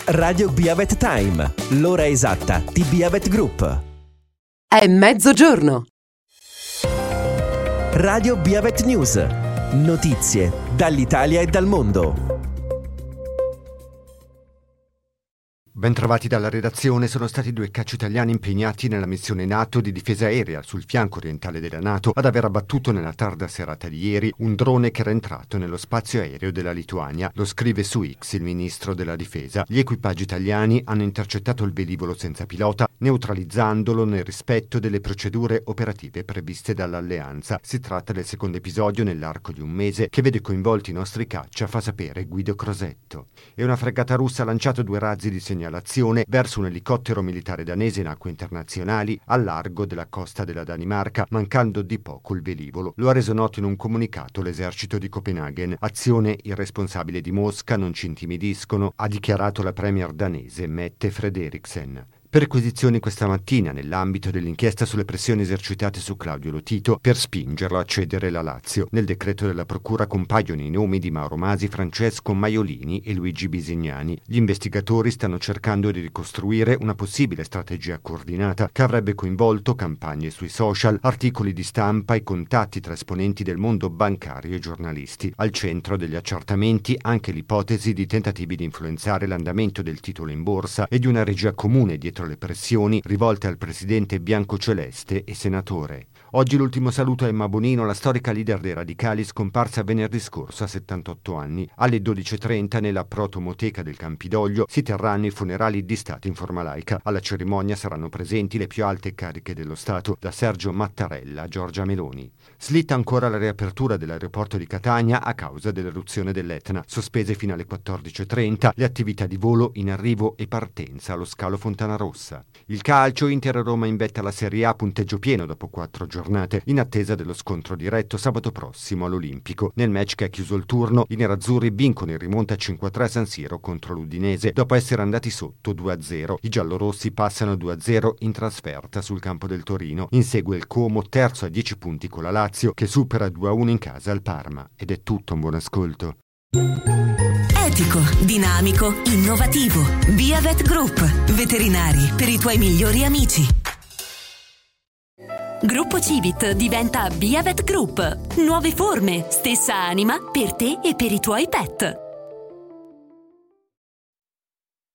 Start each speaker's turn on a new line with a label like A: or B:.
A: Radio Biavet Time, l'ora esatta di Biavet Group.
B: È mezzogiorno.
A: Radio Biavet News, notizie dall'Italia e dal mondo.
C: Bentrovati dalla redazione. Sono stati 2 caccia italiani impegnati nella missione NATO di difesa aerea sul fianco orientale della NATO ad aver abbattuto nella tarda serata di ieri un drone che era entrato nello spazio aereo della Lituania. Lo scrive su X il ministro della difesa. Gli equipaggi italiani hanno intercettato il velivolo senza pilota, neutralizzandolo nel rispetto delle procedure operative previste dall'alleanza. Si tratta del secondo episodio nell'arco di un mese che vede coinvolti i nostri caccia, fa sapere Guido Crosetto. E una fregata russa ha lanciato 2 razzi di segnalazione verso un elicottero militare danese in acque internazionali al largo della costa della Danimarca, mancando di poco il velivolo. Lo ha reso noto in un comunicato l'esercito di Copenaghen. Azione irresponsabile di Mosca, non ci intimidiscono, ha dichiarato la premier danese Mette Frederiksen. Perquisizioni questa mattina nell'ambito dell'inchiesta sulle pressioni esercitate su Claudio Lotito per spingerlo a cedere la Lazio. Nel decreto della procura compaiono i nomi di Mauro Masi, Francesco Maiolini e Luigi Bisignani. Gli investigatori stanno cercando di ricostruire una possibile strategia coordinata che avrebbe coinvolto campagne sui social, articoli di stampa e contatti tra esponenti del mondo bancario e giornalisti. Al centro degli accertamenti anche l'ipotesi di tentativi di influenzare l'andamento del titolo in borsa e di una regia comune dietro le pressioni rivolte al presidente biancoceleste e senatore. Oggi l'ultimo saluto a Emma Bonino, la storica leader dei radicali scomparsa venerdì scorso a 78 anni. Alle 12:30 nella protomoteca del Campidoglio si terranno i funerali di Stato in forma laica. Alla cerimonia saranno presenti le più alte cariche dello Stato, da Sergio Mattarella a Giorgia Meloni. Slitta ancora la riapertura dell'aeroporto di Catania a causa dell'eruzione dell'Etna. Sospese fino alle 14:30 le attività di volo in arrivo e partenza allo scalo Fontanarossa. Il calcio, Inter e Roma in vetta alla Serie A, punteggio pieno dopo 4 giornate, in attesa dello scontro diretto sabato prossimo all'Olimpico. Nel match che ha chiuso il turno, i nerazzurri vincono in rimonta 5-3 a San Siro contro l'Udinese, dopo essere andati sotto 2-0. I giallorossi passano 2-0 in trasferta sul campo del Torino. Insegue il Como, terzo a 10 punti con la Lazio, che supera 2-1 in casa al Parma. Ed è tutto, un buon ascolto.
D: Etico, dinamico, innovativo. Biavet Group. Veterinari per i tuoi migliori amici. Gruppo Civit diventa Biavet Group. Nuove forme, stessa anima per te e per i tuoi pet.